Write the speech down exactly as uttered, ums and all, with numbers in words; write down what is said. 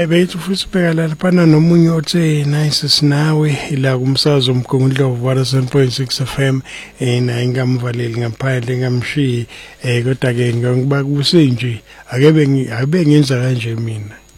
bethu futhi bheka lapha nomunye othe nice sinawe ila kumsazo umgungundlovu one oh seven point six F M eh na ingamvaleli ngaphandle ngamshiyi eh kodwa ke ngokuba kusenje akebe akebe ngenza kanje mina.